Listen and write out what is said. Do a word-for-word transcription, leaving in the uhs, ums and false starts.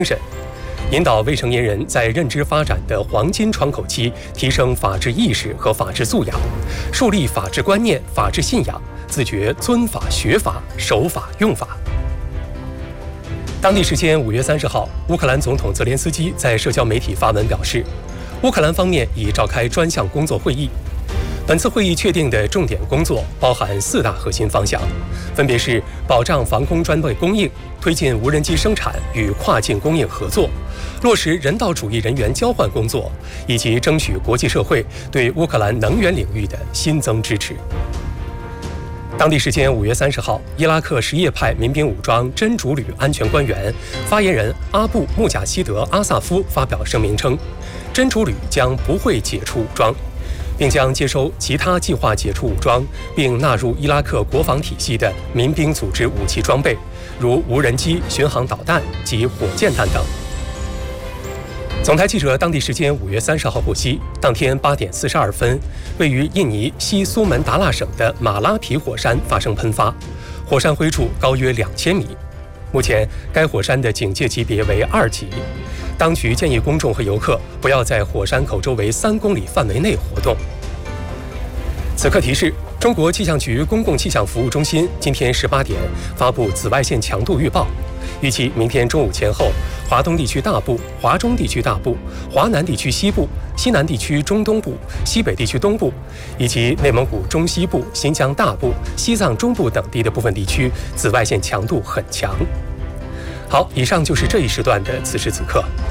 审，引导未成年人在认知发展的黄金窗口期提升法治意识和法治素养，树立法治观念、法治信仰，自觉遵法学法、守法用法。当地时间五月三十号，乌克兰总统泽连斯基在社交媒体发文表示，乌克兰方面已召开专项工作会议。本次会议确定的重点工作包含四大核心方向，分别是保障防空装备供应、推进无人机生产与跨境供应合作、落实人道主义人员交换工作，以及争取国际社会对乌克兰能源领域的新增支持。当地时间五月三十号，伊拉克什叶派民兵武装真主旅安全官员发言人阿布·穆贾希德·阿萨夫发表声明称，真主旅将不会解除武装，并将接收其他计划解除武装并纳入伊拉克国防体系的民兵组织武器装备，如无人机、巡航导弹及火箭弹等。总台记者当地时间五月三十号获悉，当天八点四十二分，位于印尼西苏门答腊省的马拉皮火山发生喷发，火山灰柱高约两千米。目前，该火山的警戒级别为二级。当局建议公众和游客不要在火山口周围三公里范围内活动。此刻提示：中国气象局公共气象服务中心今天十八点发布紫外线强度预报，预计明天中午前后，华东地区大部、华中地区大部、华南地区西部、西南地区中东部、西北地区东部，以及内蒙古中西部、新疆大部、西藏中部等地的部分地区，紫外线强度很强。好，以上就是这一时段的此时此刻。